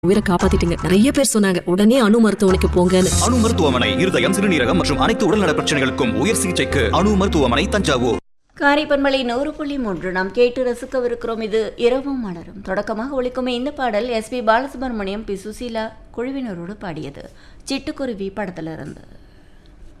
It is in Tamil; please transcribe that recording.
உயிரை காப்பாத்திட்டீங்க. நிறைய பேர் சொன்னாங்க உடனே அணு மருத்துவமனைக்கு போங்கன்னு. அணு மருத்துவமனை இருதயம், சிறுநீரகம் மற்றும் அனைத்து உடல்நல பிரச்சனைகளுக்கும் உயர் சிகிச்சைக்கு அணு மருத்துவமனை, தஞ்சாவூர். காரைப்பன்மலை 100.3 நாம் கேட்டு ரசிக்கவிருக்கிறோம். இது இரவும் மலரும். தொடக்கமாக ஒலிக்கும் இந்த பாடல் எஸ்பி பாலசுப்ரமணியம், பி சுசீலா குழுவினரோடு பாடியது. சிட்டுக்குருவி படத்திலிருந்து.